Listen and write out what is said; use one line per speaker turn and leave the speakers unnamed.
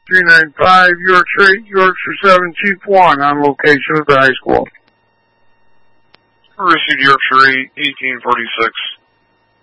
395 Yorkshire 8, Yorkshire 7, Chief 1, on location at the high school.
Received Yorkshire 8, 1846.